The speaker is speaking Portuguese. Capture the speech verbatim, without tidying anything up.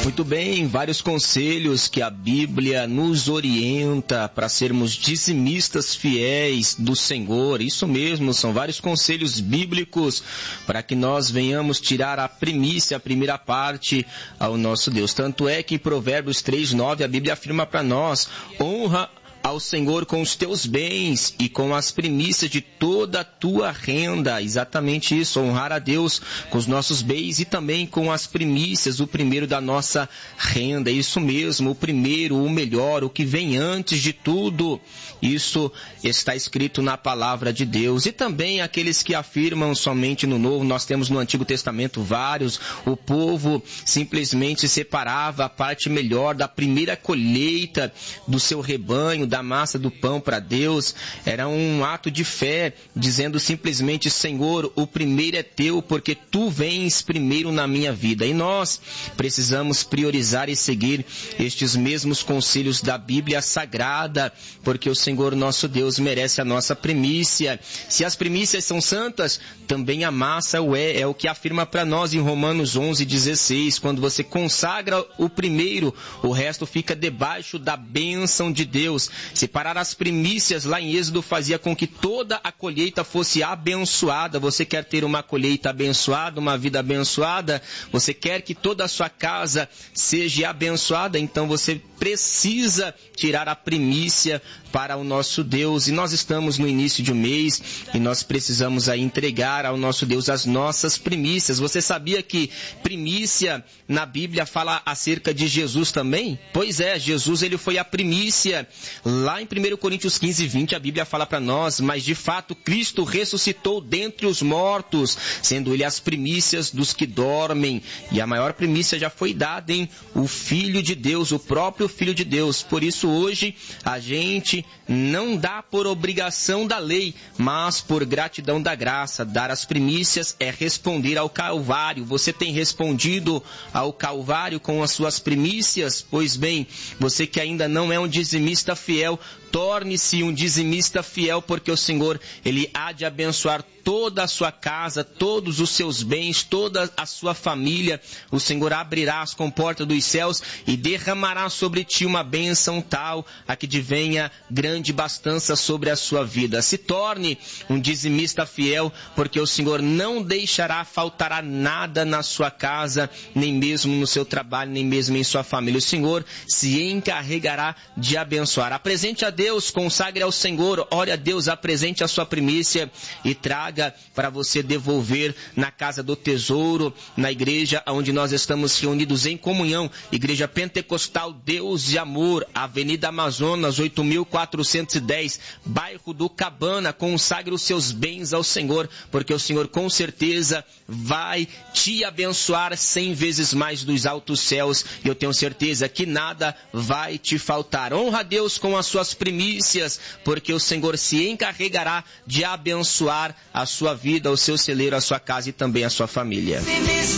Muito bem, vários conselhos que a Bíblia nos orienta para sermos dizimistas fiéis do Senhor. Isso mesmo, são vários conselhos bíblicos para que nós venhamos tirar a primícia, a primeira parte ao nosso Deus. Tanto é que em Provérbios três, nove, a Bíblia afirma para nós: honra ao Senhor com os teus bens e com as primícias de toda a tua renda. Exatamente isso, honrar a Deus com os nossos bens e também com as primícias, o primeiro da nossa renda. Isso mesmo, o primeiro, o melhor, o que vem antes de tudo. Isso está escrito na palavra de Deus. E também aqueles que afirmam somente no Novo, nós temos no Antigo Testamento vários, o povo simplesmente separava a parte melhor da primeira colheita do seu rebanho, da massa do pão para Deus. Era um ato de fé, dizendo simplesmente: Senhor, o primeiro é teu, porque tu vens primeiro na minha vida. E nós precisamos priorizar e seguir estes mesmos conselhos da Bíblia Sagrada, porque o Senhor nosso Deus merece a nossa primícia. Se as primícias são santas, também a massa o é. É o que afirma para nós em Romanos onze, dezesseis. Quando você consagra o primeiro, o resto fica debaixo da bênção de Deus. Separar as primícias lá em Êxodo fazia com que toda a colheita fosse abençoada. Você quer ter uma colheita abençoada, uma vida abençoada? Você quer que toda a sua casa seja abençoada? Então você precisa tirar a primícia para o nosso Deus. E nós estamos no início de um mês e nós precisamos aí entregar ao nosso Deus as nossas primícias. Você sabia que primícia na Bíblia fala acerca de Jesus também? Pois é, Jesus ele foi a primícia. Lá em primeira Coríntios quinze, vinte, a Bíblia fala para nós: mas de fato Cristo ressuscitou dentre os mortos, sendo ele as primícias dos que dormem. E a maior primícia já foi dada em o Filho de Deus, o próprio Filho de Deus. Por isso hoje a gente não dá por obrigação da lei, mas por gratidão da graça. Dar as primícias é responder ao Calvário. Você tem respondido ao Calvário com as suas primícias? Pois bem, você que ainda não é um dizimista fiel, torne-se um dizimista fiel, porque o Senhor, ele há de abençoar toda a sua casa, todos os seus bens, toda a sua família. O Senhor abrirá as comportas dos céus e derramará sobre ti uma bênção tal, a que venha grande bastança sobre a sua vida. Se torne um dizimista fiel, porque o Senhor não deixará, faltará nada na sua casa, nem mesmo no seu trabalho, nem mesmo em sua família. O Senhor se encarregará de abençoar. Apresente a Deus, consagre ao Senhor, ore a Deus, apresente a sua primícia e traga para você devolver na casa do tesouro, na igreja onde nós estamos reunidos em comunhão, Igreja Pentecostal Deus de Amor, Avenida Amazonas, oito mil quatrocentos e dez, bairro do Cabana. Consagre os seus bens ao Senhor, porque o Senhor com certeza vai te abençoar cem vezes mais dos altos céus, e eu tenho certeza que nada vai te faltar. Honra a Deus com as suas primícias, porque o Senhor se encarregará de abençoar a sua vida, o seu celeiro, a sua casa e também a sua família.